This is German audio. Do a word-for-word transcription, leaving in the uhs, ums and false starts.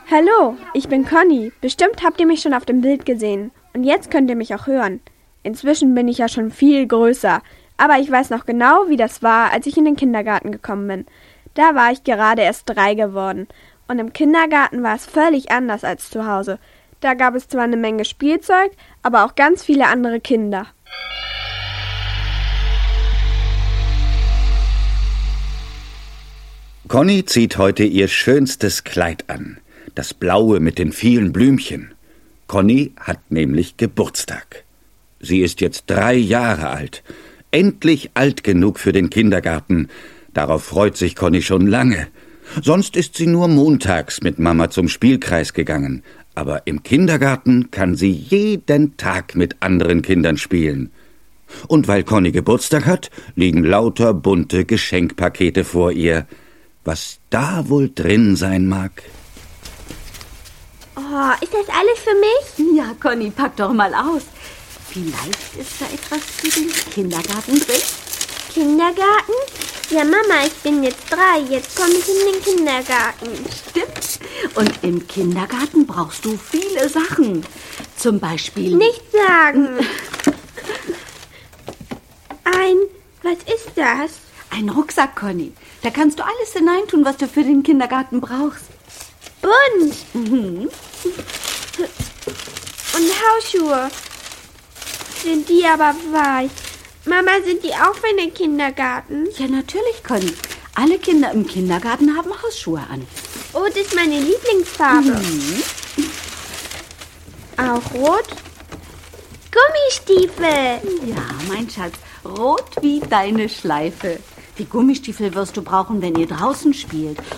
Hallo, ich bin Conny. Bestimmt habt ihr mich schon auf dem Bild gesehen. Und jetzt könnt ihr mich auch hören. Inzwischen bin ich ja schon viel größer. Aber ich weiß noch genau, wie das war, als ich in den Kindergarten gekommen bin. Da war ich gerade erst drei geworden. Und im Kindergarten war es völlig anders als zu Hause. Da gab es zwar eine Menge Spielzeug, aber auch ganz viele andere Kinder. Conny zieht heute ihr schönstes Kleid an. Das blaue mit den vielen Blümchen. Conny hat nämlich Geburtstag. Sie ist jetzt drei Jahre alt. Endlich alt genug für den Kindergarten. Darauf freut sich Conny schon lange. Sonst ist sie nur montags mit Mama zum Spielkreis gegangen. Aber im Kindergarten kann sie jeden Tag mit anderen Kindern spielen. Und weil Conny Geburtstag hat, liegen lauter bunte Geschenkpakete vor ihr. Was da wohl drin sein mag? Oh, ist das alles für mich? Ja, Conny, pack doch mal aus. Vielleicht ist da etwas für den Kindergarten drin. Kindergarten? Ja, Mama, ich bin jetzt drei. Jetzt komme ich in den Kindergarten. Stimmt. Und im Kindergarten brauchst du viele Sachen. Zum Beispiel... Nicht sagen. Ein... Was ist das? Ein Rucksack, Conny. Da kannst du alles hineintun, was du für den Kindergarten brauchst. Bunt. Mhm. Und Hausschuhe. Sind die aber weich? Mama, sind die auch für den Kindergarten? Ja, natürlich, Conny. Alle Kinder im Kindergarten haben Hausschuhe an. Oh, das ist meine Lieblingsfarbe. Mhm. Auch rot? Gummistiefel. Ja, mein Schatz. Rot wie deine Schleife. Die Gummistiefel wirst du brauchen, wenn ihr draußen spielt.